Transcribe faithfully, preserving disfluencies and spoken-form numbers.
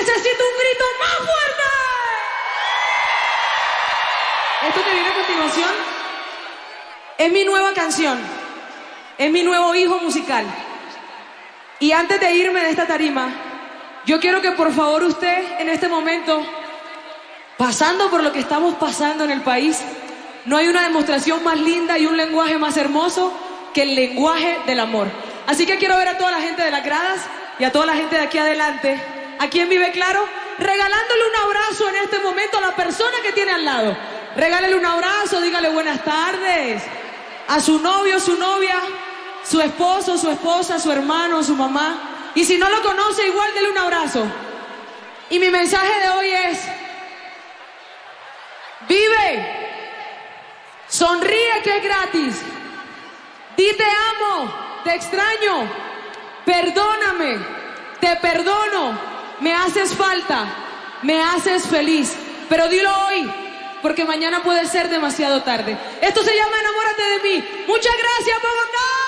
Necesito un grito más fuerte. Esto que viene a continuación es mi nueva canción, es mi nuevo hijo musical. Y antes de irme de esta tarima, yo quiero que por favor usted en este momento, pasando por lo que estamos pasando en el país, no hay una demostración más linda y un lenguaje más hermoso que el lenguaje del amor. Así que quiero ver a toda la gente de las gradas y a toda la gente de aquí adelante, aquí en Vive Claro, regalándole un abrazo en este momento a la persona que tiene al lado. Regálale un abrazo, dígale buenas tardes a su novio, su novia, su esposo, su esposa, su hermano, su mamá. Y si no lo conoce, igual dele un abrazo. Y mi mensaje de hoy es: vive, sonríe que es gratis, di te amo, te extraño, perdóname, te perdono, me haces falta, me haces feliz. Pero dilo hoy, porque mañana puede ser demasiado tarde. Esto se llama Enamórate de mí. Muchas gracias, Bogotá.